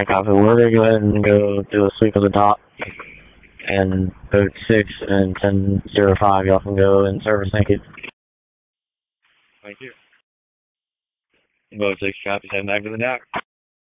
Alright, copy. We're going to go ahead and go do a sweep of the dock. And boat 6 and 1005, y'all can go in service. Thank you. Thank you. Boat 6, copy. Heading back to the dock.